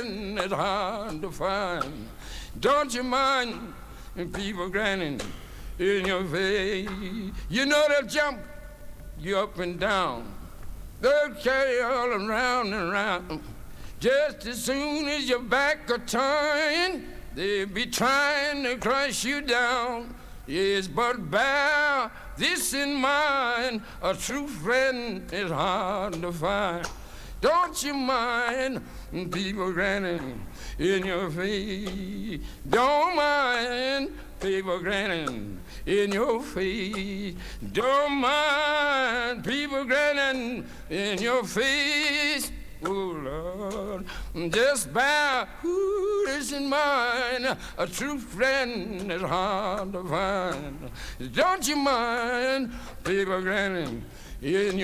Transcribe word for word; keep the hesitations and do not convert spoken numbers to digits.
friend is hard to find. Don't you mind people grinning in your face? You know they'll jump you up and down. They'll carry you all around and around. Just as soon as your back are turned, they'll be trying to crush you down. Yes, but bear this in mind, a true friend is hard to find. Don't you mind people grinning in your face? Don't mind people grinning in your face. Don't mind people grinning in your face. Oh, Lord, just bear this in mind, a true friend is hard to find. Don't you mind people grinning in your